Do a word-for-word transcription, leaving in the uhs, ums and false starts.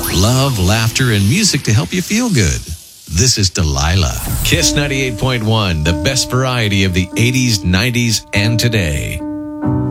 Love, laughter, and music to help you feel good. This is Delilah. Kiss ninety-eight point one, the best variety of the eighties, nineties, and today.